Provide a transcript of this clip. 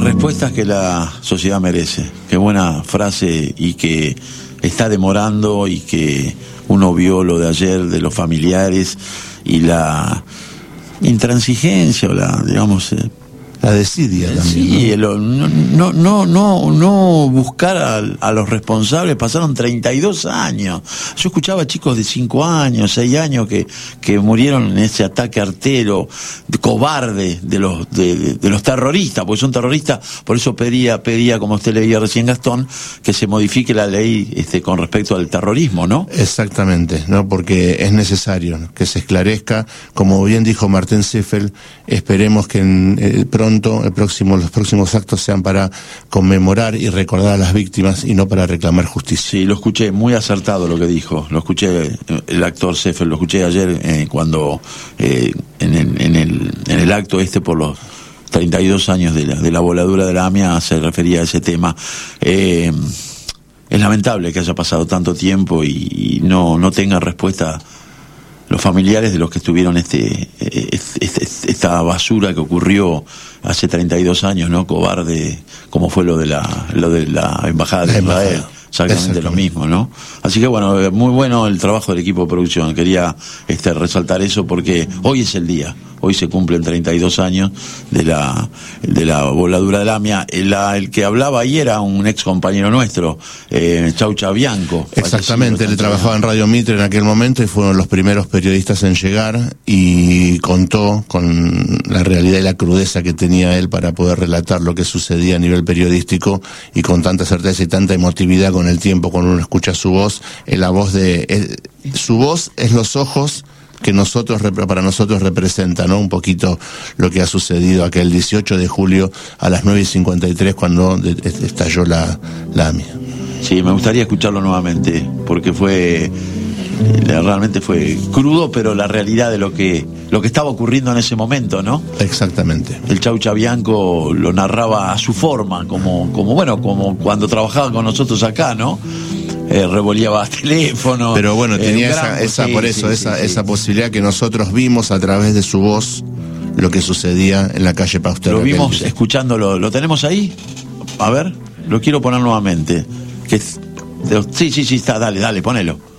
respuestas que la sociedad merece. Qué buena frase, y que está demorando, y que uno vio lo de ayer de los familiares y la intransigencia o la, digamos, la desidia también. Sí, no buscar a los responsables. Pasaron 32 años. Yo escuchaba chicos de 5 años, 6 años que murieron en ese ataque artero, cobarde de los terroristas, porque son terroristas. Por eso pedía, como usted leía recién, Gastón, que se modifique la ley con respecto al terrorismo, ¿no? Exactamente, ¿no? Porque es necesario que se esclarezca. Como bien dijo Martín Ziffel, esperemos que pronto los próximos actos sean para conmemorar y recordar a las víctimas y no para reclamar justicia. Sí, lo escuché, muy acertado lo que dijo. Lo escuché, el actor Ziffel, lo escuché ayer cuando en el acto por los 32 años de la voladura de la AMIA se refería a ese tema. Es lamentable que haya pasado tanto tiempo y no tenga respuesta los familiares de los que estuvieron esta basura que ocurrió hace 32 años, ¿no? Cobarde, como fue lo de la embajada de Israel. Exactamente lo mismo, ¿no? Así que bueno, muy bueno el trabajo del equipo de producción. Quería resaltar eso porque hoy es el día. Hoy se cumplen 32 años de la voladura de la AMIA. El que hablaba ahí era un ex compañero nuestro, Chaucha Bianco. Exactamente, él trabajaba en Radio Mitre en aquel momento y fueron los primeros periodistas en llegar, y contó con la realidad y la crudeza que tenía él para poder relatar lo que sucedía a nivel periodístico, y con tanta certeza y tanta emotividad con el tiempo, cuando uno escucha su voz, su voz es los ojos que para nosotros representa, ¿no? Un poquito lo que ha sucedido aquel 18 de julio a las 9:53 cuando estalló la AMIA. Sí, me gustaría escucharlo nuevamente, porque realmente fue crudo, pero la realidad de lo que estaba ocurriendo en ese momento, ¿no? Exactamente. El Chaucha Bianco lo narraba a su forma, como cuando trabajaba con nosotros acá, ¿no? Revoleaba teléfono. Pero bueno, tenía esa posibilidad que nosotros vimos a través de su voz lo que sucedía en la calle Pasteur. Lo vimos escuchándolo. ¿Lo tenemos ahí? A ver, lo quiero poner nuevamente. Sí, está, dale, ponelo.